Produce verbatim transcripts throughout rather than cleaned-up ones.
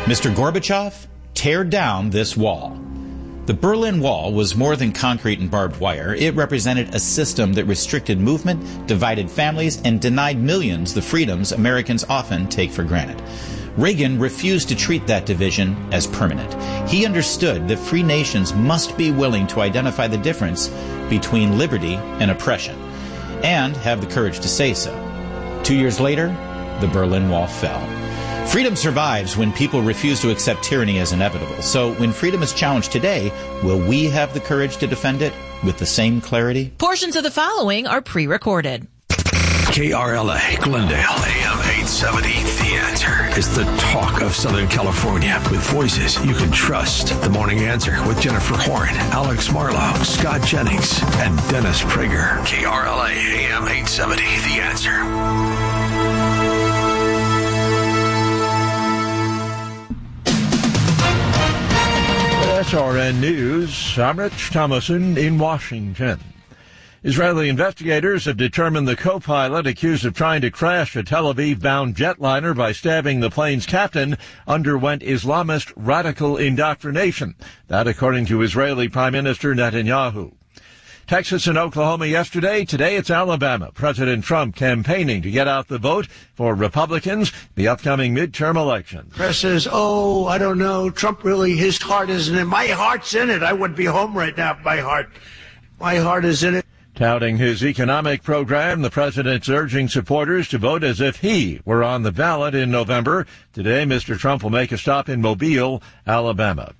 Mister Gorbachev, tear down this wall. The Berlin Wall was more than concrete and barbed wire. It represented a system that restricted movement, divided families, and denied millions the freedoms Americans often take for granted. Reagan refused to treat that division as permanent. He understood that free nations must be willing to identify the difference between liberty and oppression, and have the courage to say so. Two years later, the Berlin Wall fell. Freedom survives when people refuse to accept tyranny as inevitable. So when freedom is challenged today, will we have the courage to defend it with the same clarity? Portions of the following are pre-recorded. K R L A, Glendale, A M eight seventy. The Answer is the talk of Southern California with voices you can trust. The Morning Answer with Jennifer Horn, Alex Marlowe, Scott Jennings, and Dennis Prager. K R L A, A M eight seventy. The Answer. S R N News, I'm Rich Thomason in Washington. Israeli investigators have determined the co-pilot accused of trying to crash a Tel Aviv-bound jetliner by stabbing the plane's captain underwent Islamist radical indoctrination. That according to Israeli Prime Minister Netanyahu. Texas and Oklahoma yesterday. Today it's Alabama. President Trump campaigning to get out the vote for Republicans the upcoming midterm election. Press says, oh, I don't know. Trump really, his heart isn't in it. My heart's in it. I would be home right now if my heart. My heart is in it. Touting his economic program, the president's urging supporters to vote as if he were on the ballot in November. Today, Mister Trump will make a stop in Mobile, Alabama.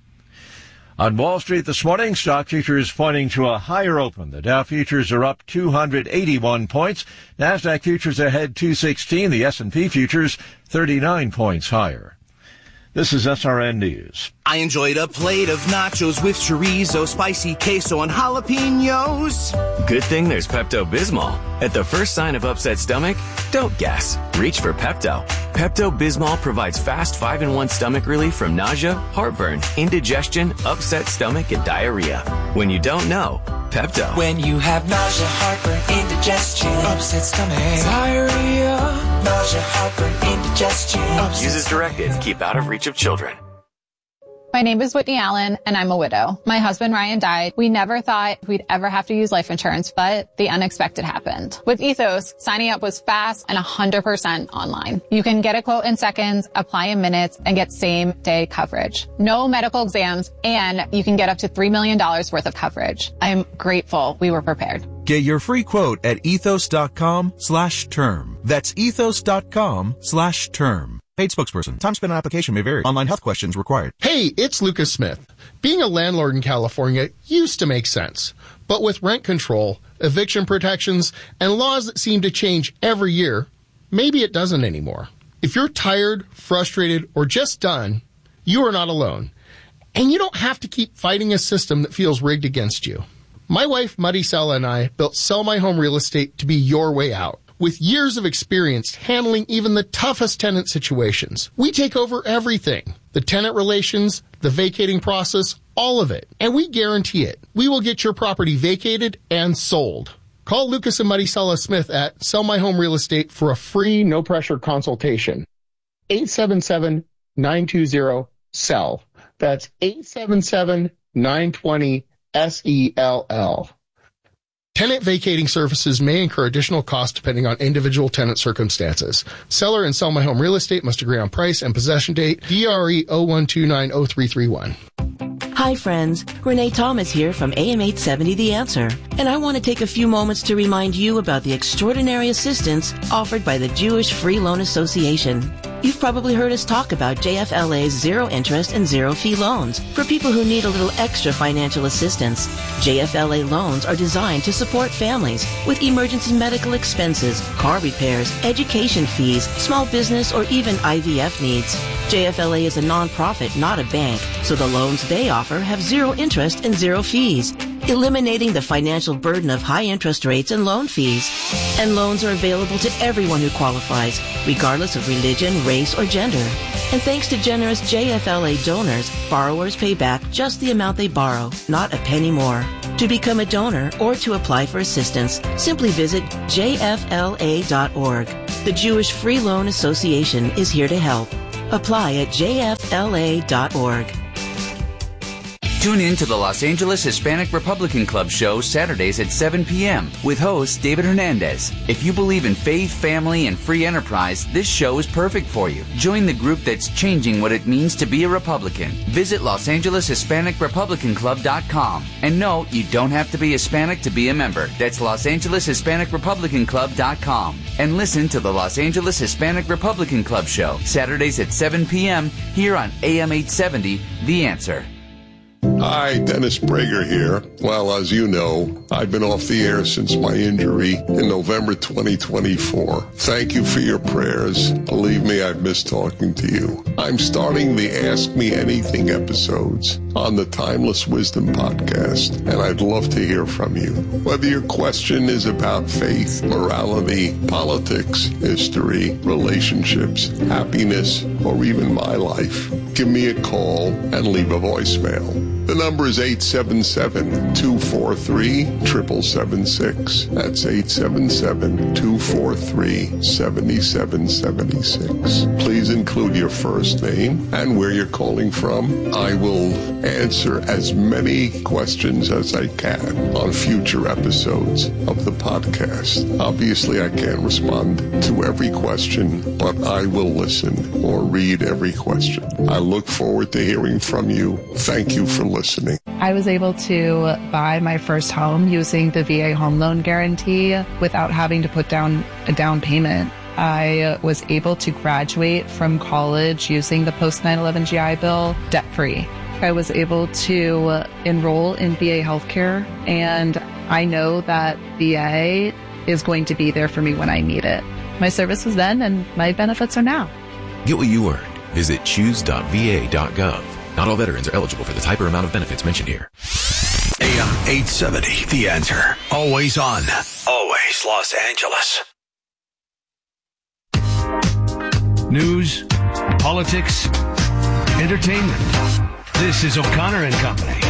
On Wall Street this morning, stock futures pointing to a higher open. The Dow futures are up two hundred eighty-one points. NASDAQ futures ahead two sixteen. The S and P futures thirty-nine points higher. This is S R N News. I enjoyed a plate of nachos with chorizo, spicy queso, and jalapenos. Good thing there's Pepto-Bismol. At the first sign of upset stomach, don't guess. Reach for Pepto. Pepto-Bismol provides fast five in one stomach relief from nausea, heartburn, indigestion, upset stomach, and diarrhea. When you don't know, Pepto. When you have nausea, heartburn, indigestion, upset stomach, diarrhea, nausea, heartburn, indigestion. Use as directed. Keep out of reach of children. My name is Whitney Allen, and I'm a widow. My husband, Ryan, died. We never thought we'd ever have to use life insurance, but the unexpected happened. With Ethos, signing up was fast and one hundred percent online. You can get a quote in seconds, apply in minutes, and get same-day coverage. No medical exams, and you can get up to three million dollars worth of coverage. I'm grateful we were prepared. Get your free quote at ethos.com slash term. That's ethos.com slash term. Paid spokesperson. Time spent on application may vary. Online health questions required. Hey, it's Lucas Smith. Being a landlord in California used to make sense. But with rent control, eviction protections, and laws that seem to change every year, maybe it doesn't anymore. If you're tired, frustrated, or just done, you are not alone. And you don't have to keep fighting a system that feels rigged against you. My wife, Maricela, and I built Sell My Home Real Estate to be your way out. With years of experience handling even the toughest tenant situations, we take over everything. The tenant relations, the vacating process, all of it. And we guarantee it. We will get your property vacated and sold. Call Lucas and Maricela Smith at Sell My Home Real Estate for a free, no-pressure consultation. eight seven seven, nine two zero, S E L L. That's eight seven seven, nine two zero, S E L L. Tenant vacating services may incur additional costs depending on individual tenant circumstances. Seller and Sell My Home Real Estate must agree on price and possession date. D R E zero one two nine zero three three one. Hi friends, Renee Thomas here from A M eight seventy The Answer, and I want to take a few moments to remind you about the extraordinary assistance offered by the Jewish Free Loan Association. You've probably heard us talk about J F L A's zero interest and zero fee loans for people who need a little extra financial assistance. J F L A loans are designed to support families with emergency medical expenses, car repairs, education fees, small business, or even I V F needs. J F L A is a nonprofit, not a bank, so the loans they offer have zero interest and zero fees, eliminating the financial burden of high interest rates and loan fees. And loans are available to everyone who qualifies, regardless of religion, race, or gender. And thanks to generous J F L A donors, borrowers pay back just the amount they borrow, not a penny more. To become a donor or to apply for assistance, simply visit J F L A dot org. The Jewish Free Loan Association is here to help. Apply at j f l a dot org. Tune in to the Los Angeles Hispanic Republican Club show Saturdays at seven p.m. with host David Hernandez. If you believe in faith, family, and free enterprise, this show is perfect for you. Join the group that's changing what it means to be a Republican. Visit Los Angeles Hispanic Republican Club dot com. And no, you don't have to be Hispanic to be a member. That's Los Angeles Hispanic Republican Club dot com. And listen to the Los Angeles Hispanic Republican Club show Saturdays at seven p.m. here on A M eight seventy, The Answer. Hi, Dennis Prager here. Well, as you know, I've been off the air since my injury in November twenty twenty-four. Thank you for your prayers. Believe me, I've missed talking to you. I'm starting the Ask Me Anything episodes on the Timeless Wisdom podcast, and I'd love to hear from you. Whether your question is about faith, morality, politics, history, relationships, happiness, or even my life, give me a call and leave a voicemail. The number is eight seven seven, two four three, seven seven seven six. That's eight seven seven, two four three, seven seven seven six. Please include your first name and where you're calling from. I will answer as many questions as I can on future episodes of the podcast. Obviously, I can't respond to every question, but I will listen or read every question. I look forward to hearing from you. Thank you for listening. I was able to buy my first home using the V A home loan guarantee without having to put down a down payment. I was able to graduate from college using the post nine eleven G I Bill debt-free. I was able to enroll in V A healthcare, and I know that V A is going to be there for me when I need it. My service was then, and my benefits are now. Get what you earned. Visit choose dot v a dot gov. Not all veterans are eligible for the type or amount of benefits mentioned here. A M eight seventy, The Answer. Always on. Always Los Angeles. News, politics, entertainment. This is O'Connor and Company.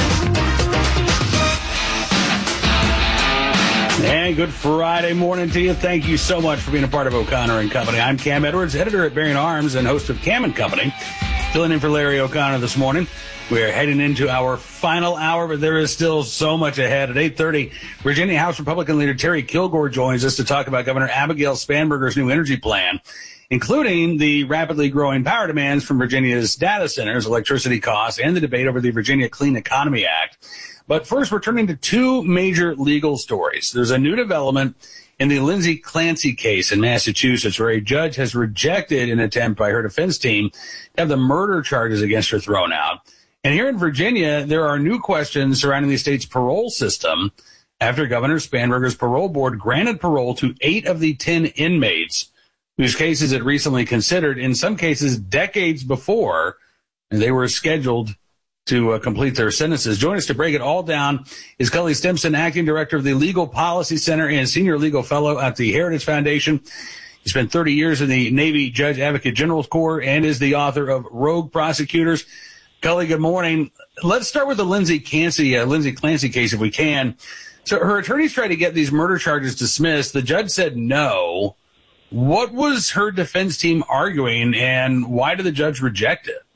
And good Friday morning to you. Thank you so much for being a part of O'Connor and Company. I'm Cam Edwards, editor at Bearing Arms and host of Cam and Company. Filling in for Larry O'Connor this morning. We're heading into our final hour, but there is still so much ahead. At eight thirty, Virginia House Republican leader Terry Kilgore joins us to talk about Governor Abigail Spanberger's new energy plan, including the rapidly growing power demands from Virginia's data centers, electricity costs, and the debate over the Virginia Clean Economy Act. But first, we're turning to two major legal stories. There's a new development in the Lindsay Clancy case in Massachusetts, where a judge has rejected an attempt by her defense team to have the murder charges against her thrown out. And here in Virginia, there are new questions surrounding the state's parole system after Governor Spanberger's parole board granted parole to eight of the ten inmates whose cases it recently considered, in some cases decades before they were scheduled to uh, complete their sentences. Join us to break it all down is Cully Stimson, acting director of the Legal Policy Center and senior legal fellow at the Heritage Foundation. He spent thirty years in the Navy Judge Advocate General's Corps and is the author of Rogue Prosecutors. Cully, good morning. Let's start with the Lindsay Clancy, uh, Lindsay Clancy case, if we can. So her attorneys tried to get these murder charges dismissed. The judge said no. What was her defense team arguing, and why did the judge reject it?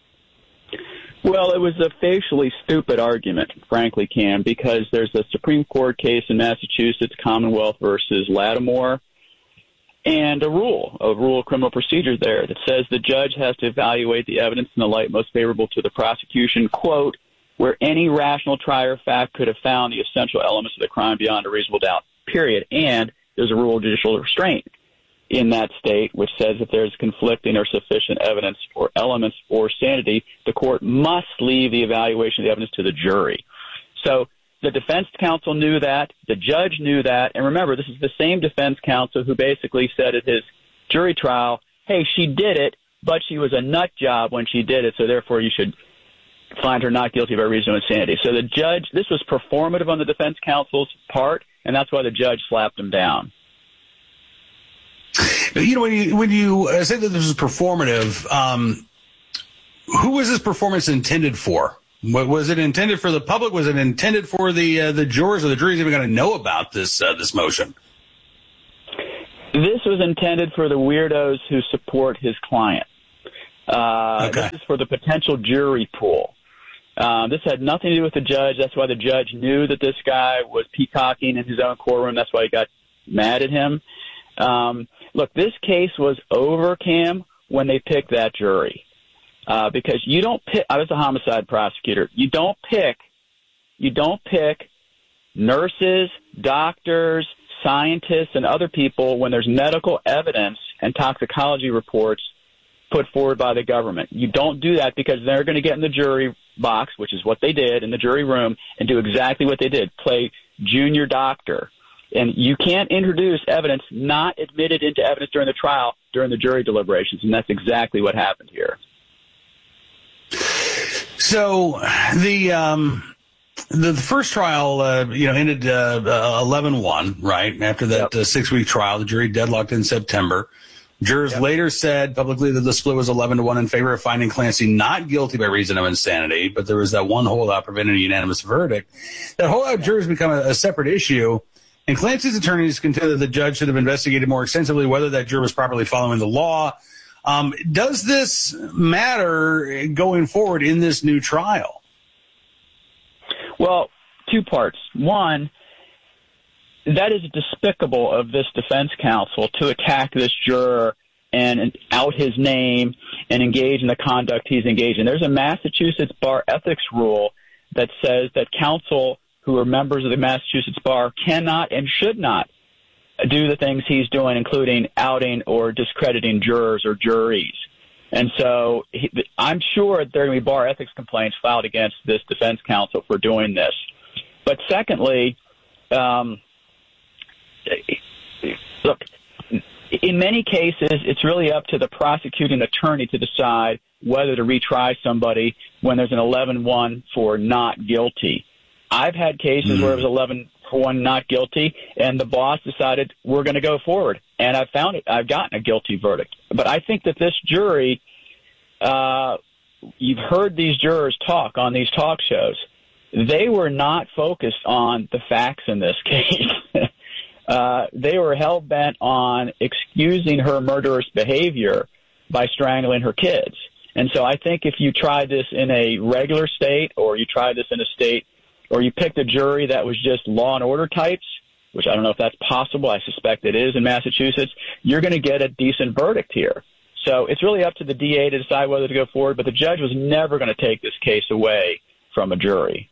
Well, it was a facially stupid argument, frankly, Cam, because there's a Supreme Court case in Massachusetts, Commonwealth versus Lattimore, and a rule, a rule of criminal procedure there that says the judge has to evaluate the evidence in the light most favorable to the prosecution, quote, where any rational trier of fact could have found the essential elements of the crime beyond a reasonable doubt, period. And there's a rule of judicial restraint in that state, which says if there's conflicting or sufficient evidence or elements or sanity, the court must leave the evaluation of the evidence to the jury. So the defense counsel knew that, the judge knew that, and remember, this is the same defense counsel who basically said at his jury trial, hey, she did it, but she was a nut job when she did it, so therefore you should find her not guilty by reason of insanity. So the judge, this was performative on the defense counsel's part, and that's why the judge slapped him down. You know, when you when you say that this is performative, um, who was this performance intended for? Was it intended for the public? Was it intended for the uh, the jurors or the jury's even going to know about this uh, this motion? This was intended for the weirdos who support his client. Uh, okay. This is for the potential jury pool. Uh, this had nothing to do with the judge. That's why the judge knew that this guy was peacocking in his own courtroom. That's why he got mad at him. Um, look, this case was over, Cam, when they picked that jury. Uh, because you don't pick, I was a homicide prosecutor. You don't pick, you don't pick nurses, doctors, scientists, and other people when there's medical evidence and toxicology reports put forward by the government. You don't do that because they're going to get in the jury box, which is what they did in the jury room, and do exactly what they did, play junior doctor. And you can't introduce evidence not admitted into evidence during the trial during the jury deliberations, and that's exactly what happened here. So the um, the, the first trial, uh, you know, ended eleven one, right? After that yep. uh, six-week trial, the jury deadlocked in September. Jurors yep. later said publicly that the split was eleven to one in favor of finding Clancy not guilty by reason of insanity, but there was that one holdout preventing a unanimous verdict. That holdout jurors become a, a separate issue, and Clancy's attorneys contend that the judge should have investigated more extensively whether that juror was properly following the law. Um, does this matter going forward in this new trial? Well, two parts. One, that is despicable of this defense counsel to attack this juror and, and out his name and engage in the conduct he's engaged in. There's a Massachusetts bar ethics rule that says that counsel who are members of the Massachusetts bar cannot and should not do the things he's doing, including outing or discrediting jurors or juries. And so he, I'm sure there are going to be bar ethics complaints filed against this defense counsel for doing this. But secondly, um, look, in many cases, it's really up to the prosecuting attorney to decide whether to retry somebody when there's an eleven one for not guilty. I've had cases mm. where it was eleven for one not guilty, and the boss decided we're going to go forward. And I've found it. I've gotten a guilty verdict. But I think that this jury, uh, you've heard these jurors talk on these talk shows. They were not focused on the facts in this case. uh, they were hell-bent on excusing her murderous behavior by strangling her kids. And so I think if you tried this in a regular state or you tried this in a state or you picked a jury that was just law and order types, which I don't know if that's possible. I suspect it is in Massachusetts. You're going to get a decent verdict here. So it's really up to the D A to decide whether to go forward, but the judge was never going to take this case away from a jury.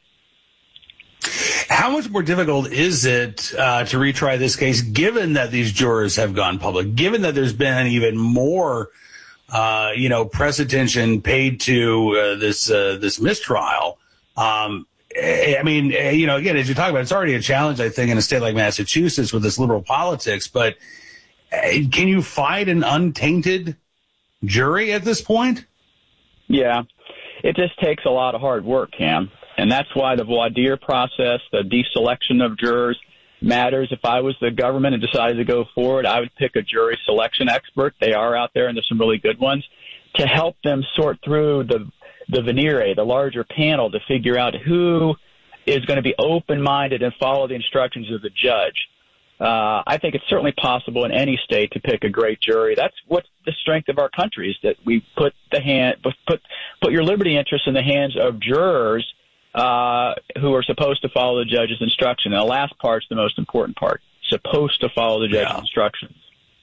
How much more difficult is it uh, to retry this case, given that these jurors have gone public, given that there's been even more, uh, you know, press attention paid to uh, this uh, this mistrial? Um, I mean, you know, again, as you talk about, it's already a challenge, I think, in a state like Massachusetts with this liberal politics. But can you fight an untainted jury at this point? Yeah, it just takes a lot of hard work, Cam. And that's why the voir dire process, the deselection of jurors, matters. If I was the government and decided to go forward, I would pick a jury selection expert. They are out there, and there's some really good ones, to help them sort through the the venire, the larger panel, to figure out who is going to be open-minded and follow the instructions of the judge. Uh, I think it's certainly possible in any state to pick a great jury. That's what the strength of our country is, that we put the hand, put put your liberty interests in the hands of jurors uh, who are supposed to follow the judge's instruction. And the last part's the most important part: supposed to follow the judge's yeah. instructions.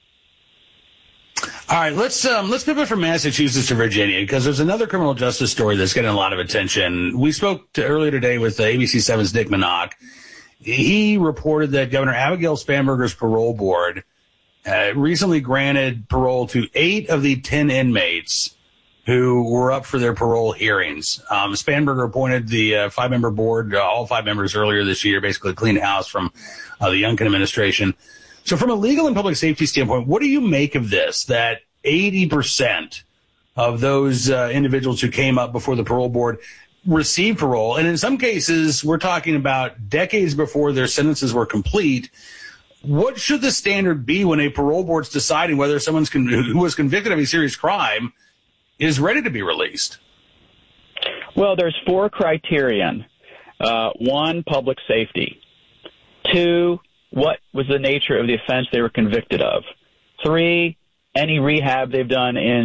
All right, let's um, let's pivot from Massachusetts to Virginia, because there's another criminal justice story that's getting a lot of attention. We spoke to, earlier today with uh, A B C seven's Dick Minock. He reported that Governor Abigail Spanberger's parole board uh, recently granted parole to eight of the ten inmates who were up for their parole hearings. Um, Spanberger appointed the uh, five-member board, uh, all five members earlier this year, basically cleaned house from uh, the Youngkin administration. So from a legal and public safety standpoint, what do you make of this, that eighty percent of those uh, individuals who came up before the parole board received parole? And in some cases, we're talking about decades before their sentences were complete. What should the standard be when a parole board's deciding whether someone's con- who was convicted of a serious crime is ready to be released? Well, there's four criterion. Uh, one, public safety. Two, what was the nature of the offense they were convicted of? Three, any rehab they've done in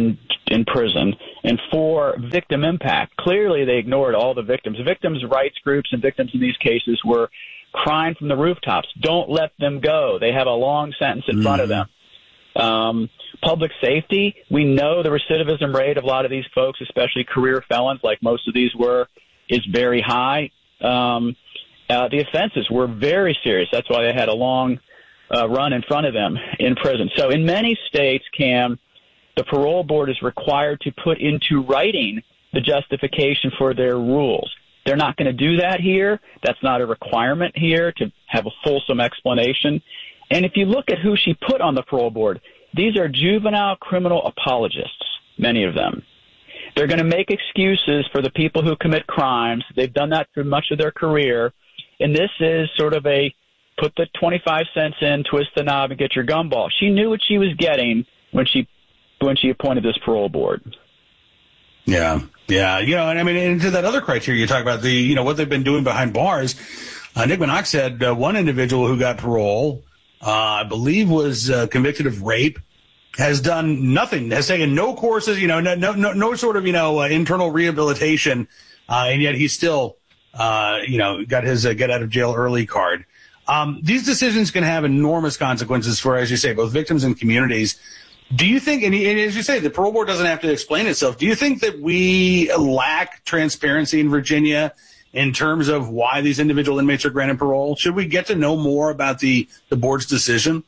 in prison, and four, victim impact. Clearly, they ignored all the victims. Victims' rights groups and victims in these cases were crying from the rooftops, don't let them go. They have a long sentence in mm-hmm. front of them. Um, public safety, we know the recidivism rate of a lot of these folks, especially career felons, like most of these were, is very high. Um, uh, the offenses were very serious. That's why they had a long uh, run in front of them in prison. So in many states, Cam, the parole board is required to put into writing the justification for their rules. They're not going to do that here. That's not a requirement here to have a fulsome explanation. And if you look at who she put on the parole board, these are juvenile criminal apologists, many of them. They're going to make excuses for the people who commit crimes. They've done that through much of their career. And this is sort of a put the twenty-five cents in, twist the knob, and get your gumball. She knew what she was getting when she when she appointed this parole board. Yeah, yeah. You know, and I mean, into that other criteria you talk about, the, you know, what they've been doing behind bars. Uh, Nick Minogue said uh, one individual who got parole, uh, I believe was uh, convicted of rape, has done nothing, has taken no courses, you know, no, no, no, no sort of, you know, uh, internal rehabilitation. Uh, and yet he's still, uh, you know, got his uh, get out of jail early card. Um, these decisions can have enormous consequences for, as you say, both victims and communities. Do you think, and as you say, the parole board doesn't have to explain itself. Do you think that we lack transparency in Virginia in terms of why these individual inmates are granted parole? Should we get to know more about the, the board's decision?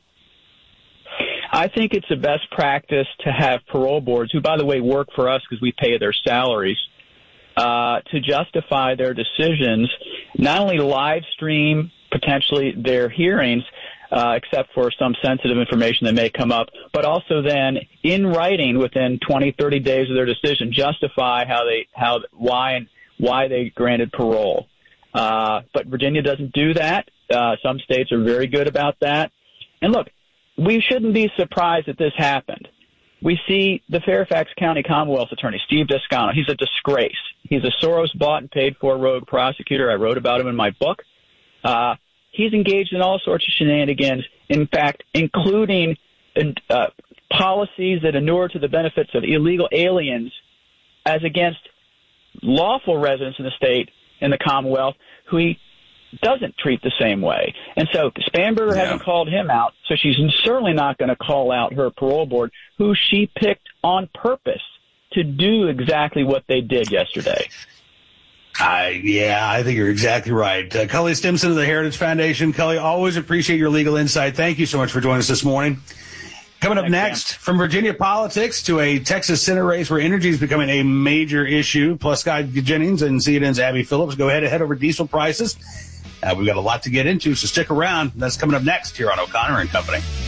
I think it's a best practice to have parole boards, who, by the way, work for us because we pay their salaries, uh, to justify their decisions, not only live stream potentially their hearings, Uh, except for some sensitive information that may come up, but also then in writing within twenty, thirty days of their decision, justify how they, how, why and why they granted parole. Uh, but Virginia doesn't do that. Uh, some states are very good about that. And look, we shouldn't be surprised that this happened. We see the Fairfax County Commonwealth's attorney, Steve Descano. He's a disgrace. He's a Soros bought and paid for rogue prosecutor. I wrote about him in my book. Uh, He's engaged in all sorts of shenanigans, in fact, including uh, policies that inure to the benefits of illegal aliens as against lawful residents in the state and the Commonwealth who he doesn't treat the same way. And so Spanberger yeah. hasn't called him out, so she's certainly not going to call out her parole board, who she picked on purpose to do exactly what they did yesterday. I, yeah, I think you're exactly right. Uh, Cully Stimson of the Heritage Foundation. Cully, always appreciate your legal insight. Thank you so much for joining us this morning. Coming up Thanks, next, man. From Virginia politics to a Texas Senate race where energy is becoming a major issue, plus Guy Jennings and C N N's Abby Phillips go ahead and head over diesel prices. Uh, we've got a lot to get into, so stick around. That's coming up next here on O'Connor and Company.